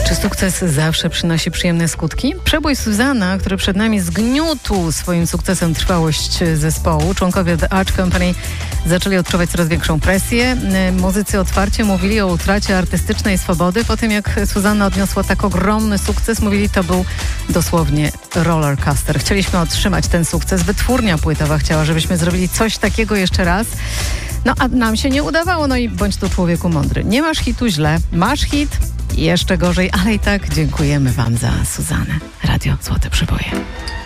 Czy sukces zawsze przynosi przyjemne skutki? Przebój Suzanna, który przed nami zgniótł swoim sukcesem trwałość zespołu. Członkowie The Arch Company zaczęli odczuwać coraz większą presję. Muzycy otwarcie mówili o utracie artystycznej swobody. Po tym jak Suzanna odniosła tak ogromny sukces, mówili, to był dosłownie rollercoaster. Chcieliśmy otrzymać ten sukces. Wytwórnia płytowa chciała, żebyśmy zrobili coś takiego jeszcze raz. No a nam się nie udawało, no i bądź tu człowieku mądry. Nie masz hitu, źle. Masz hit, jeszcze gorzej, ale i tak dziękujemy wam za Suzannę. Radio Złote Przeboje.